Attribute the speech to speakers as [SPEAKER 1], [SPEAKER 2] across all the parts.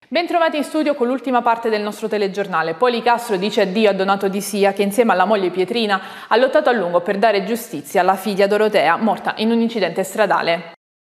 [SPEAKER 1] Bentrovati in studio con l'ultima parte del nostro telegiornale. Policastro dice addio a Donato Di Sia, che insieme alla moglie Pietrina ha lottato a lungo per dare giustizia alla figlia Dorotea, morta in un incidente stradale.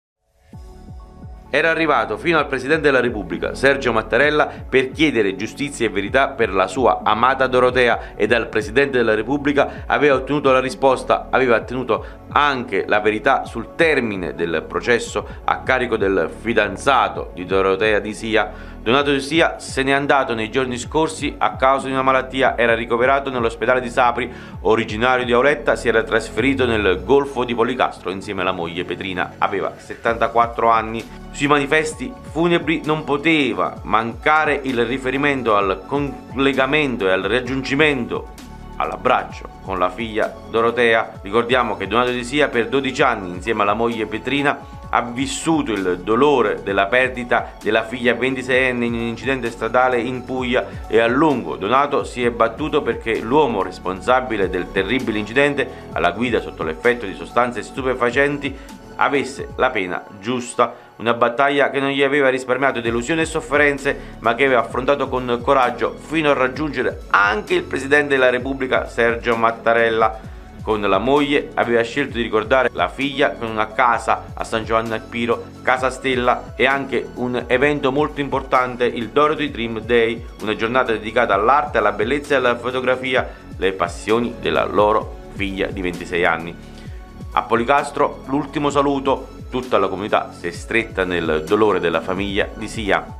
[SPEAKER 2] Era arrivato fino al Presidente della Repubblica, Sergio Mattarella, per chiedere giustizia e verità per la sua amata Dorotea, e dal Presidente della Repubblica aveva ottenuto la risposta, aveva ottenuto anche la verità sul termine del processo a carico del fidanzato di Dorotea Di Sia. Donato Di Sia se n'è andato nei giorni scorsi a causa di una malattia, era ricoverato nell'ospedale di Sapri, originario di Auletta, si era trasferito nel Golfo di Policastro insieme alla moglie Pietrina, aveva 74 anni. Sui manifesti funebri non poteva mancare il riferimento al collegamento e al raggiungimento, all'abbraccio con la figlia Dorotea. Ricordiamo che Donato Di Sia per 12 anni insieme alla moglie Pietrina ha vissuto il dolore della perdita della figlia 26enne in un incidente stradale in Puglia, e a lungo Donato si è battuto perché l'uomo responsabile del terribile incidente, alla guida sotto l'effetto di sostanze stupefacenti, avesse la pena giusta. Una battaglia che non gli aveva risparmiato delusioni e sofferenze, ma che aveva affrontato con coraggio fino a raggiungere anche il Presidente della Repubblica Sergio Mattarella. Con la moglie aveva scelto di ricordare la figlia con una casa a San Giovanni al Piro, Casa Stella, e anche un evento molto importante, il Dorothy Dream Day, una giornata dedicata all'arte, alla bellezza e alla fotografia, le passioni della loro figlia di 26 anni. A Policastro l'ultimo saluto, tutta la comunità si è stretta nel dolore della famiglia Di Sia.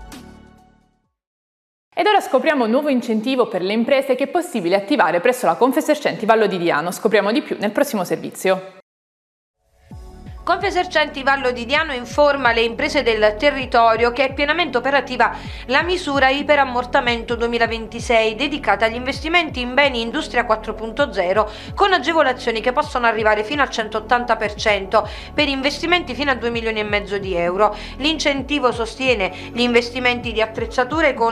[SPEAKER 1] Ed ora scopriamo un nuovo incentivo per le imprese che è possibile attivare presso la Confesercenti Vallo di Diano. Scopriamo di più nel prossimo servizio.
[SPEAKER 3] Confesercenti Vallo di Diano informa le imprese del territorio che è pienamente operativa la misura Iperammortamento 2026 dedicata agli investimenti in beni Industria 4.0 con agevolazioni che possono arrivare fino al 180% per investimenti fino a 2,5 milioni di euro. L'incentivo sostiene gli investimenti di attrezzature con